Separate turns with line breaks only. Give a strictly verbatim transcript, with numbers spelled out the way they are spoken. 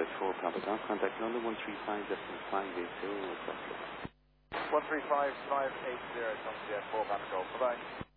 four, Papa Golf. Contact London one three five, decimal five eight zero, request.
one three five, five eight zero, comes to four, Papa Golf. Bye-bye.